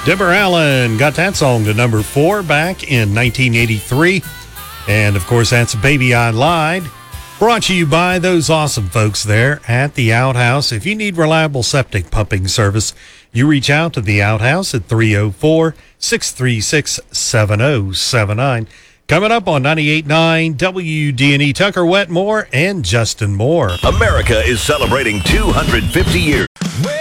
Deborah Allen got that song to number 4 back in 1983. And, of course, that's Baby I Lied. Brought to you by those awesome folks there at the Outhouse. If you need reliable septic pumping service, you reach out to the Outhouse at 304-636-7079. Coming up on 98.9 WDNE, Tucker Wetmore and Justin Moore. America is celebrating 250 years.